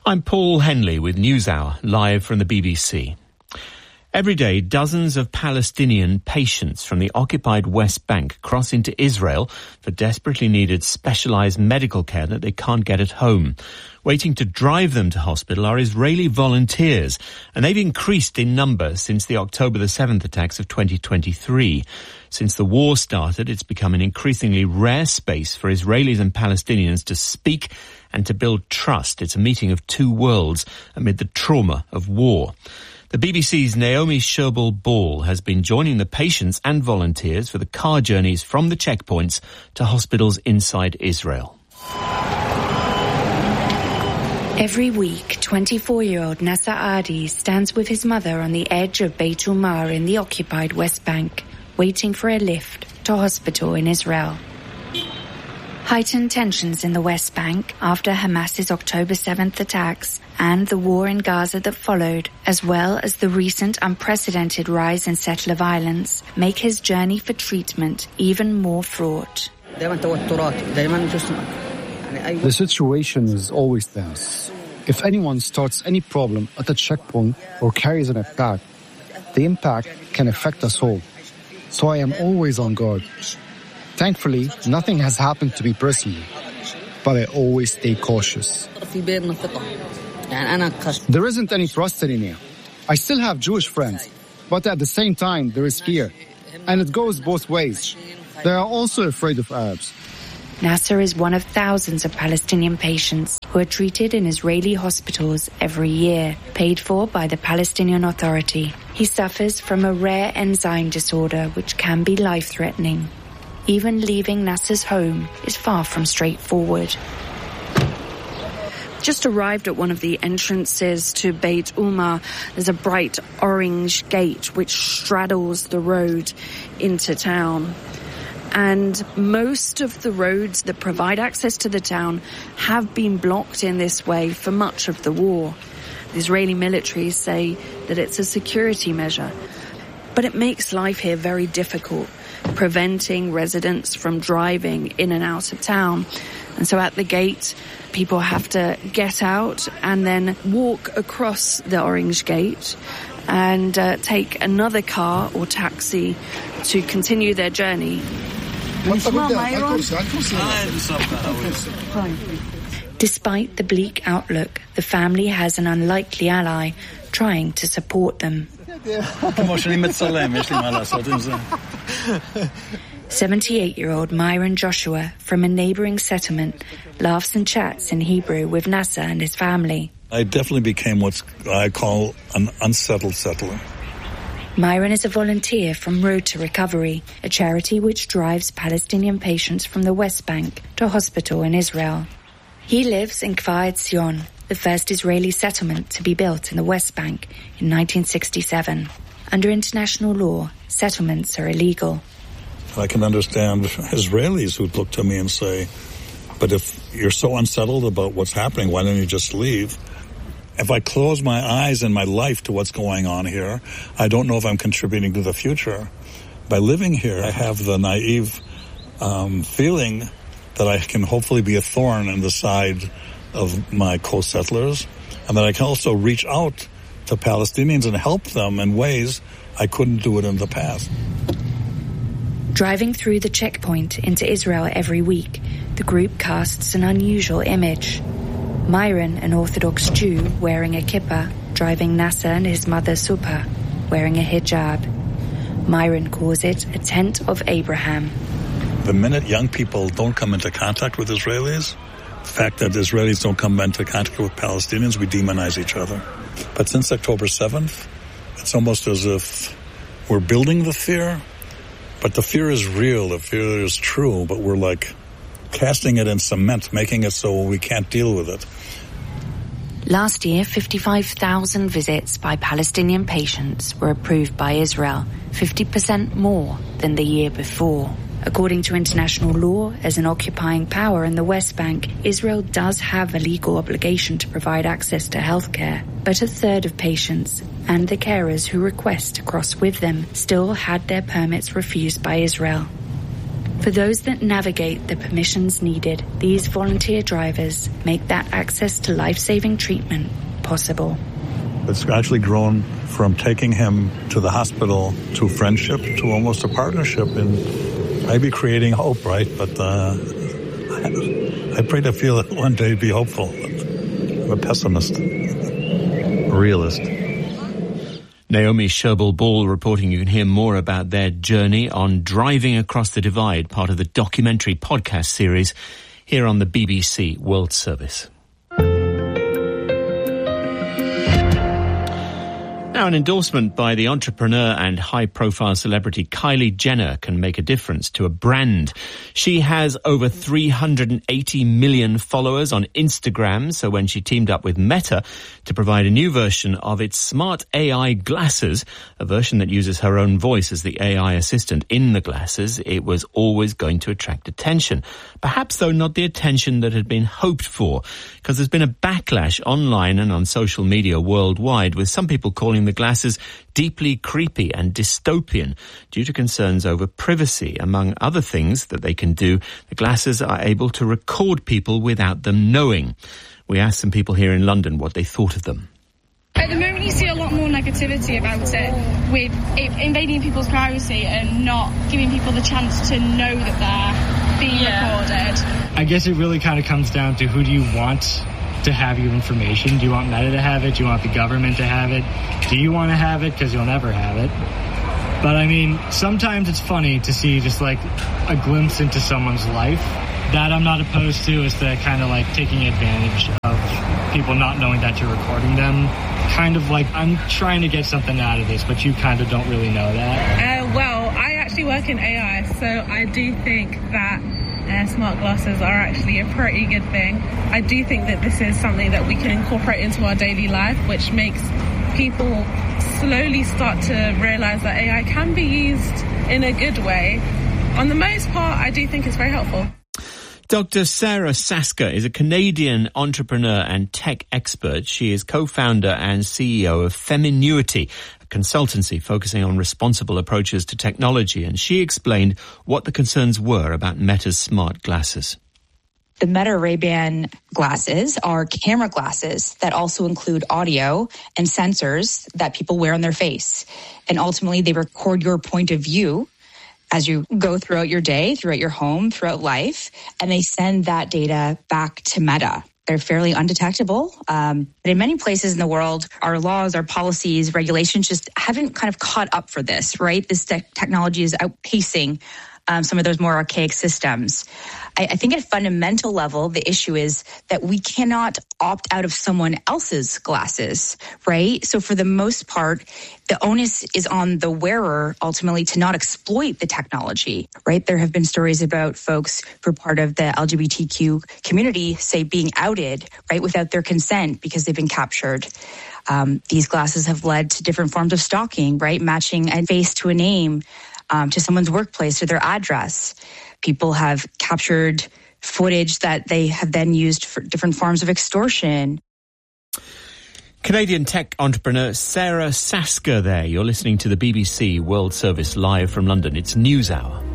I'm Paul Henley with NewsHour, live from the BBC. Every day, dozens of Palestinian patients from the occupied West Bank cross into Israel for desperately needed specialised medical care that they can't get at home. Waiting to drive them to hospital are Israeli volunteers, and they've increased in number since the October the 7th attacks of 2023. Since the war started, it's become an increasingly rare space for Israelis and Palestinians to speak and to build trust. It's a meeting of two worlds amid the trauma of war. The BBC's Naomi Sherbel-Ball has been joining the patients and volunteers for the car journeys from the checkpoints to hospitals inside Israel. Every week, 24-year-old Nasser Adi stands with his mother on the edge of Beit Umar in the occupied West Bank, waiting for a lift to hospital in Israel. Heightened tensions in the West Bank after Hamas's October 7th attacks and the war in Gaza that followed, as well as the recent unprecedented rise in settler violence, make his journey for treatment even more fraught. The situation is always tense. If anyone starts any problem at a checkpoint or carries an attack, the impact can affect us all. So I am always on guard. Thankfully, nothing has happened to me personally, but I always stay cautious. There isn't any trust anymore. I still have Jewish friends, but at the same time, there is fear. And it goes both ways. They are also afraid of Arabs. Nasser is one of thousands of Palestinian patients who are treated in Israeli hospitals every year, paid for by the Palestinian Authority. He suffers from a rare enzyme disorder which can be life-threatening. Even leaving Nasser's home is far from straightforward. Just arrived at one of the entrances to Beit Umar. There's a bright orange gate which straddles the road into town. And most of the roads that provide access to the town have been blocked in this way for much of the war. The Israeli military say that it's a security measure. But it makes life here very difficult, preventing residents from driving in and out of town. And so at the gate, people have to get out and then walk across the orange gate and take another car or taxi to continue their journey. Despite the bleak outlook, the family has an unlikely ally trying to support them. 78-year-old Myron Joshua from a neighbouring settlement laughs and chats in Hebrew with Nasser and his family. I definitely became what I call an unsettled settler. Myron is a volunteer from Road to Recovery, a charity which drives Palestinian patients from the West Bank to hospital in Israel. He lives in Kfar Etzion, the first Israeli settlement to be built in the West Bank in 1967. Under international law, settlements are illegal. I can understand Israelis who'd look to me and say, but if you're so unsettled about what's happening, why don't you just leave? If I close my eyes and my life to what's going on here, I don't know if I'm contributing to the future. By living here, I have the naive feeling that I can hopefully be a thorn in the side of my co-settlers, and that I can also reach out to Palestinians and help them in ways I couldn't do it in the past. Driving through the checkpoint into Israel every week, the group casts an unusual image. Myron, an Orthodox Jew wearing a kippah, driving Nasser and his mother Supa, wearing a hijab. Myron calls it a tent of Abraham. The minute young people don't come into contact with Israelis, the fact that Israelis don't come into contact with Palestinians, we demonize each other. But since October 7th, it's almost as if we're building the fear, but the fear is real, the fear is true, but we're like casting it in cement, making it so we can't deal with it. Last year, 55,000 visits by Palestinian patients were approved by Israel, 50% more than the year before. According to international law, as an occupying power in the West Bank, Israel does have a legal obligation to provide access to healthcare. But a third of patients and the carers who request to cross with them still had their permits refused by Israel. For those that navigate the permissions needed, these volunteer drivers make that access to life-saving treatment possible. It's actually grown from taking him to the hospital to friendship to almost a partnership and maybe creating hope, right? But I pray to feel it one day, be hopeful. I'm a pessimist, a realist. Naomi Sherbel-Ball reporting. You can hear more about their journey on Driving Across the Divide, part of the documentary podcast series here on the BBC World Service. Now, an endorsement by the entrepreneur and high-profile celebrity Kylie Jenner can make a difference to a brand. She has over 380 million followers on Instagram, so when she teamed up with Meta to provide a new version of its smart AI glasses, a version that uses her own voice as the AI assistant in the glasses, it was always going to attract attention. Perhaps, though, not the attention that had been hoped for, because there's been a backlash online and on social media worldwide, with some people calling the glasses deeply creepy and dystopian due to concerns over privacy. Among other things that they can do, the glasses are able to record people without them knowing. We asked some people here in London what they thought of them. At the moment, you see a lot more negativity about it, with it invading people's privacy and not giving people the chance to know that they're being recorded. I guess it really kind of comes down to who do you want to have your information. Do you want Meta to have it? Do you want the government to have it? Do you want to have it? Because you'll never have it. But I mean, sometimes it's funny to see just like a glimpse into someone's life. That I'm not opposed to, is the kind of like taking advantage of people not knowing that you're recording them. Kind of like, I'm trying to get something out of this, but you kind of don't really know that. Well, I actually work in AI, so I do think that smart glasses are actually a pretty good thing. I do think that this is something that we can incorporate into our daily life, which makes people slowly start to realize that AI can be used in a good way. On the most part, I do think it's very helpful. Dr. Sarah Sasker is a Canadian entrepreneur and tech expert. She is co-founder and CEO of Feminuity, a consultancy focusing on responsible approaches to technology, and she explained what the concerns were about Meta's smart glasses. The Meta Ray-Ban glasses are camera glasses that also include audio and sensors that people wear on their face. And ultimately, they record your point of view as you go throughout your day, throughout your home, throughout life, and they send that data back to Meta. They're fairly undetectable. But in many places in the world, our laws, our policies, regulations just haven't kind of caught up for this, right? This technology is outpacing some of those more archaic systems. I think at a fundamental level, the issue is that we cannot opt out of someone else's glasses, right? So for the most part, the onus is on the wearer ultimately to not exploit the technology, right? There have been stories about folks who are part of the LGBTQ community, say, being outed, right, without their consent because they've been captured. These glasses have led to different forms of stalking, right? Matching a face to a name, to someone's workplace or their address. People have captured footage that they have then used for different forms of extortion. Canadian tech entrepreneur Sarah Sasker there. You're listening to the BBC World Service live from London. It's NewsHour.